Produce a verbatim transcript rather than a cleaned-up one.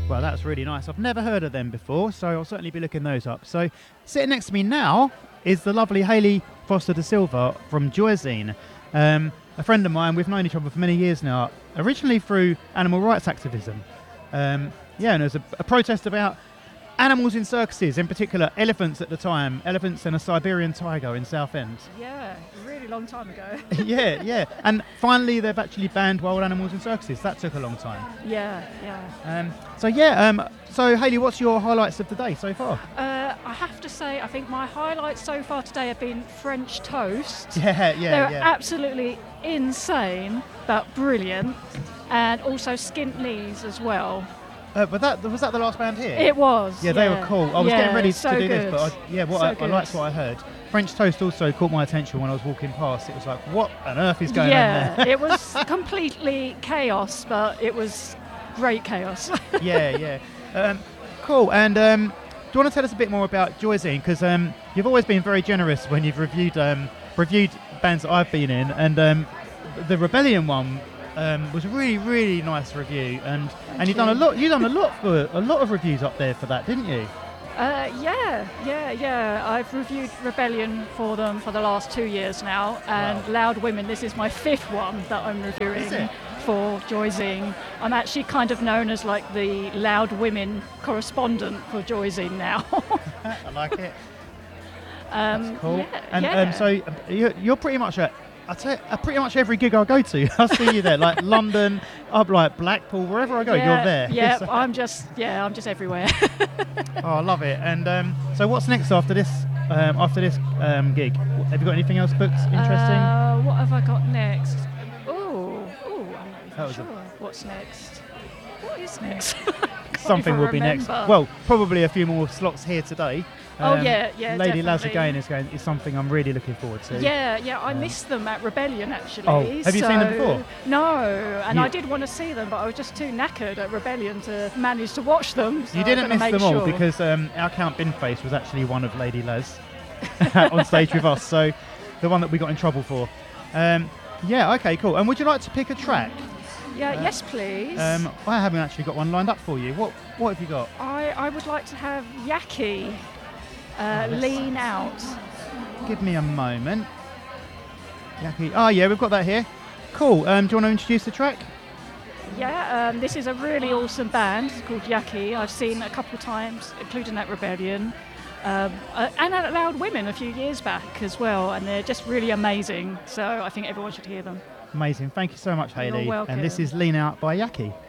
Well, that's really nice. I've never heard of them before, so I'll certainly be looking those up. So sitting next to me now is the lovely Hayley Foster da Silva from Joyzine. Um, a friend of mine, we've known each other for many years now, originally through animal rights activism. Um, yeah, and there was a, a protest about animals in circuses, in particular elephants at the time, elephants and a Siberian tiger in Southend. Yeah, a really long time ago. yeah, yeah. And finally they've actually banned wild animals in circuses. That took a long time. Yeah, yeah. Um, so yeah, um, so Hayley, what's your highlights of the day so far? Uh, I have to say, I think my highlights so far today have been French toast. Yeah, yeah, They're yeah. absolutely insane, but brilliant. And also skint knees as well. Uh, but that was that the last band here? It was. Yeah, they yeah. were cool. I was yeah, getting ready so to do good. this, but I, yeah, what so I, I good. liked what I heard. French toast also caught my attention when I was walking past. It was like, what on earth is going yeah, on there? it was completely chaos, but it was great chaos. yeah, yeah. Um, cool. And um, do you want to tell us a bit more about Joyzine? Because um, you've always been very generous when you've reviewed um, reviewed bands that I've been in, and um, the Rebellion one um, was a really, really nice review. And Thank and you've you. done a lot. You've done a lot for a lot of reviews up there for that, didn't you? Uh, yeah, yeah, yeah. I've reviewed Rebellion for them for the last two years now, and Wow. Loud Women, this is my fifth one that I'm reviewing Is it? for Joyzine. I'm actually kind of known as like the Loud Women correspondent for Joyzine now. I like it. um, That's cool. Yeah, and yeah. um, so uh, you're, you're pretty much at, I'd say at pretty much every gig I go to, I see you there. Like London, up like Blackpool, wherever I go, yeah, you're there. Yeah, So- I'm just, yeah, I'm just everywhere. oh, I love it. And um, so, what's next after this? Um, after this um, gig, have you got anything else booked interesting? Uh, what have I got next? Oh, oh, I'm not even That was a- sure. What's next? What is next? Something even will be next. remember. Well, probably a few more slots here today. Oh, yeah, yeah, Lady Laz definitely. again is going is something I'm really looking forward to. Yeah, yeah, I Um, missed them at Rebellion actually. Oh, have you seen them so- before? No, and You- I did want to see them, but I was just too knackered at Rebellion to manage to watch them. So You I've didn't gotta miss make them all sure. because um, our Count Binface was actually one of Lady Laz on stage with us. So the one that we got in trouble for. Um, yeah, okay, cool. And would you like to pick a track? Yeah, uh, yes, please. Um, I haven't actually got one lined up for you. What What have you got? I, I would like to have Yaki uh, Oh, let's- lean out. Give me a moment. Yaki. Oh yeah, we've got that here. Cool. Um, do you want to introduce the track? Yeah, um, this is a really awesome band called Yaki. I've seen a couple of times, including at Rebellion. Um, uh, and at Loud Women a few years back as well, and they're just really amazing. So I think everyone should hear them. Amazing. Thank you so much, You're Hayley. welcome. And this is Lean Out by Yaki.